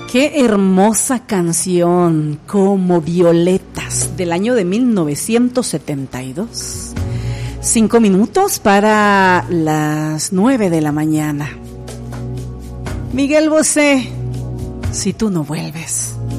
Qué hermosa canción, Como Violetas, del año de 1972. 5 minutos para las 9 de la mañana. Miguel Bosé, si tú no vuelves.